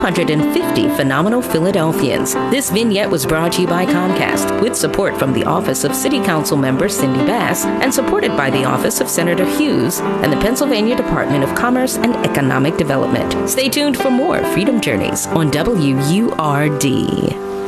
250 phenomenal Philadelphians. This vignette was brought to you by Comcast with support from the Office of City Council Member Cindy Bass and supported by the Office of Senator Hughes and the Pennsylvania Department of Commerce and Economic Development. Stay tuned for more Freedom Journeys on WURD.